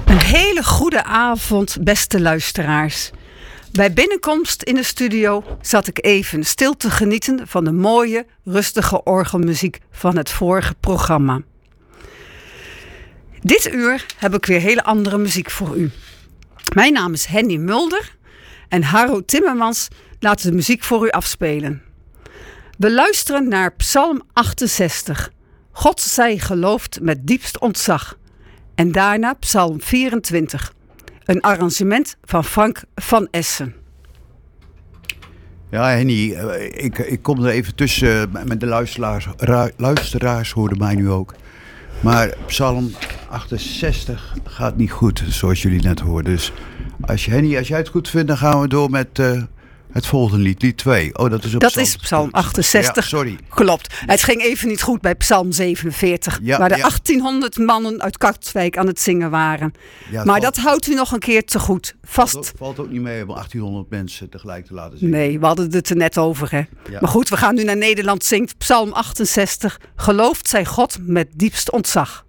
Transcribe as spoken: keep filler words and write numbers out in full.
Een hele goede avond, beste luisteraars. Bij binnenkomst in de studio zat ik even stil te genieten van de mooie, rustige orgelmuziek van het vorige programma. Dit uur heb ik weer hele andere muziek voor u. Mijn naam is Henny Mulder en Harro Timmermans laat de muziek voor u afspelen. We luisteren naar Psalm achtenzestig. God zij geloofd met diepst ontzag. En daarna Psalm vierentwintig. Een arrangement van Frank van Essen. Ja, Henny, ik, ik kom er even tussen met de luisteraars. Ra, luisteraars hoorden mij nu ook. Maar Psalm achtenzestig gaat niet goed, zoals jullie net hoorden. Dus als je, Henny, als jij het goed vindt, dan gaan we door met uh, het volgende lied, lied twee. Oh, dat is op Dat Psalm, is Psalm achtenzestig. Ja, sorry. Klopt. Het ging even niet goed bij Psalm zevenenveertig. Ja, waar de ja. achttienhonderd mannen uit Katwijk aan het zingen waren. Ja, maar valt, dat houdt u nog een keer te goed vast. Valt, valt ook niet mee om achttienhonderd mensen tegelijk te laten zingen. Nee, we hadden het er net over, hè. Ja. Maar goed, we gaan nu naar Nederland zingt. Psalm achtenzestig. Geloofd zij God met diepst ontzag.